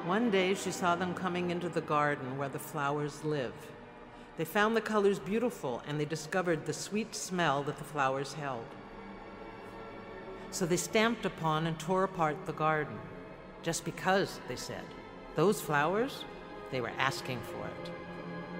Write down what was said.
One day she saw them coming into the garden where the flowers live. They found the colors beautiful, and they discovered the sweet smell that the flowers held. So they stamped upon and tore apart the garden. Just because, they said. Those flowers, they were asking for it.